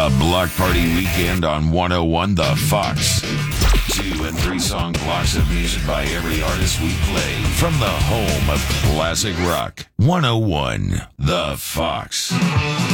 The Block Party Weekend on 101 The Fox. 2 and 3 song blocks of music by every artist we play from the home of classic rock. 101 The Fox.